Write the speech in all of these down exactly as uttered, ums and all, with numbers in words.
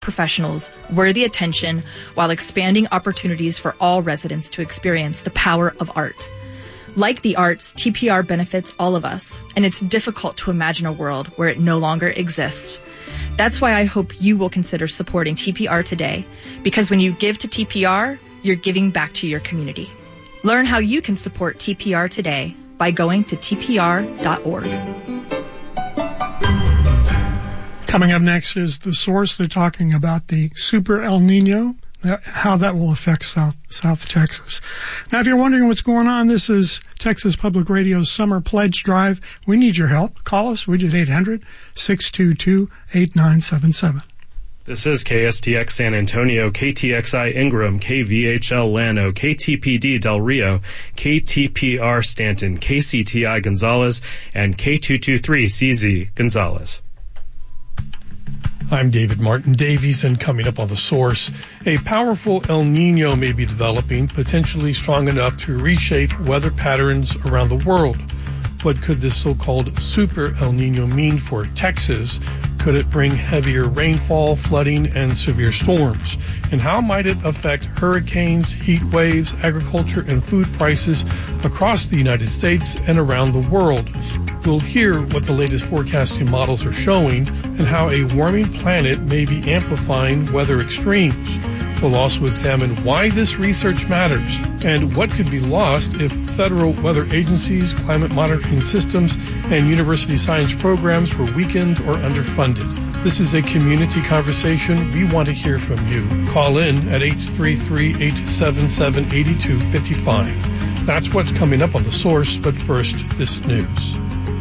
professionals worthy attention while expanding opportunities for all residents to experience the power of art. Like the arts, T P R benefits all of us, and it's difficult to imagine a world where it no longer exists. That's why I hope you will consider supporting T P R today, because when you give to T P R, you're giving back to your community. Learn how you can support T P R today by going to T P R dot org. Coming up next is The Source. They're talking about the Super El Nino, how that will affect South South Texas. Now, if you're wondering what's going on, this is Texas Public Radio's Summer Pledge Drive. We need your help. Call us, widget eight hundred, six two two, eight nine seven seven. This is K S T X San Antonio, K T X I Ingram, K V H L Llano, K T P D Del Rio, K T P R Stanton, K C T I Gonzales, and K two two three C Z Gonzales. I'm David Martin Davies, and coming up on The Source, a powerful El Nino may be developing, potentially strong enough to reshape weather patterns around the world. What could this so-called Super El Nino mean for Texas? Could it bring heavier rainfall, flooding, and severe storms? And how might it affect hurricanes, heat waves, agriculture, and food prices across the United States and around the world? We'll hear what the latest forecasting models are showing and how a warming planet may be amplifying weather extremes. We'll also examine why this research matters and what could be lost if federal weather agencies, climate monitoring systems, and university science programs were weakened or underfunded. This is a community conversation. We want to hear from you. Call in at eight three three, eight seven seven, eight two five five. That's what's coming up on The Source, but first, this news.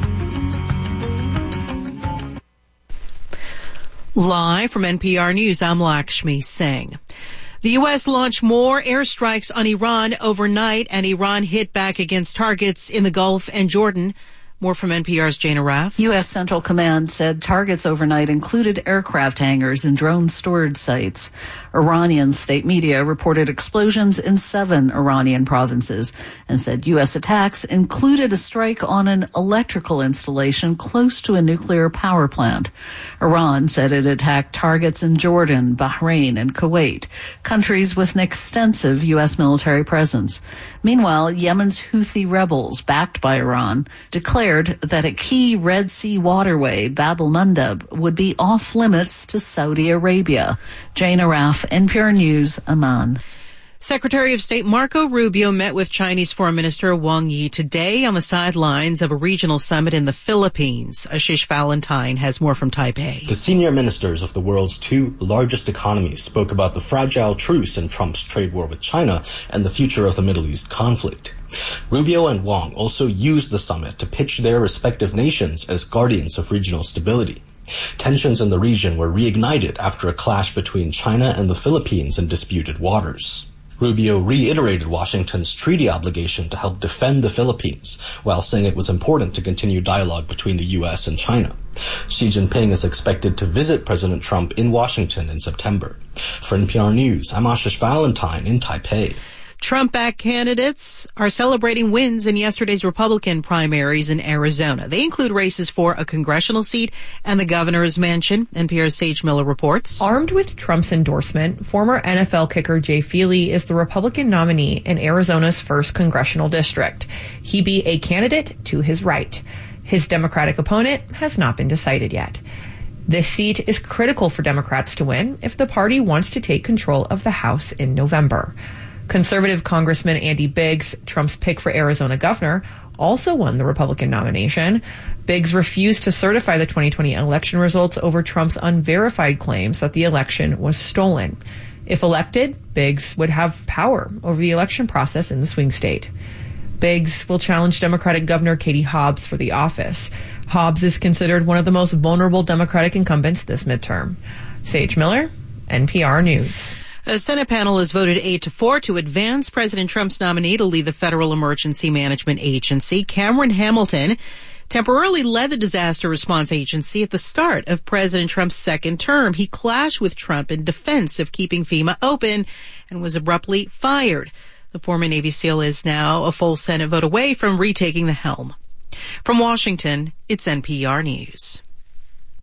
Live from N P R News, I'm Lakshmi Singh. The U S launched more airstrikes on Iran overnight, and Iran hit back against targets in the Gulf and Jordan. More from N P R's Jana Raff. U S Central Command said targets overnight included aircraft hangars and drone storage sites. Iranian state media reported explosions in seven Iranian provinces and said U S attacks included a strike on an electrical installation close to a nuclear power plant. Iran said it attacked targets in Jordan, Bahrain, and Kuwait, countries with an extensive U S military presence. Meanwhile, Yemen's Houthi rebels, backed by Iran, declared that a key Red Sea waterway, Bab el-Mandeb, would be off limits to Saudi Arabia. Jana Raff, N P R News, Amman. Secretary of State Marco Rubio met with Chinese Foreign Minister Wang Yi today on the sidelines of a regional summit in the Philippines. Ashish Valentine has more from Taipei. The senior ministers of the world's two largest economies spoke about the fragile truce in Trump's trade war with China and the future of the Middle East conflict. Rubio and Wang also used the summit to pitch their respective nations as guardians of regional stability. Tensions in the region were reignited after a clash between China and the Philippines in disputed waters. Rubio reiterated Washington's treaty obligation to help defend the Philippines, while saying it was important to continue dialogue between the U S and China. Xi Jinping is expected to visit President Trump in Washington in September. For N P R News, I'm Ashish Valentine in Taipei. Trump-backed candidates are celebrating wins in yesterday's Republican primaries in Arizona. They include races for a congressional seat and the governor's mansion. N P R's Sage Miller reports. Armed with Trump's endorsement, former N F L kicker Jay Feely is the Republican nominee in Arizona's first congressional district. He be a candidate to his right. His Democratic opponent has not been decided yet. This seat is critical for Democrats to win if the party wants to take control of the House in November. Conservative Congressman Andy Biggs, Trump's pick for Arizona governor, also won the Republican nomination. Biggs refused to certify the twenty twenty election results over Trump's unverified claims that the election was stolen. If elected, Biggs would have power over the election process in the swing state. Biggs will challenge Democratic Governor Katie Hobbs for the office. Hobbs is considered one of the most vulnerable Democratic incumbents this midterm. Sage Miller, N P R News. A Senate panel has voted eight to four to advance President Trump's nominee to lead the Federal Emergency Management Agency. Cameron Hamilton temporarily led the disaster response agency at the start of President Trump's second term. He clashed with Trump in defense of keeping FEMA open and was abruptly fired. The former Navy SEAL is now a full Senate vote away from retaking the helm. From Washington, it's N P R News.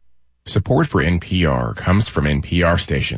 Support for N P R comes from N P R stations.